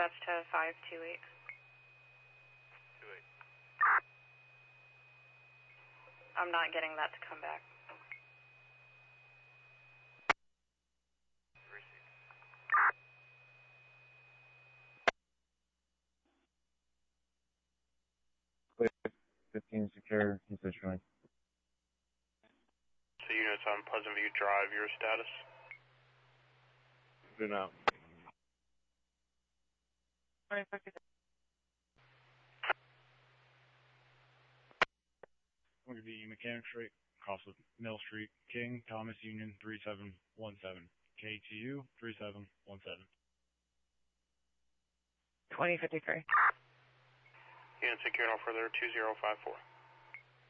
dispatch to 528. 28. I'm not getting that to come back. Received. Clear 15 secure, he said join. So units on Pleasant View Drive, your status? Been out. 2050. We're going to be Mechanic Street, across with Mill Street, King, Thomas Union, 3717. KTU, 3717. 2053. Unit secure no further, 2054.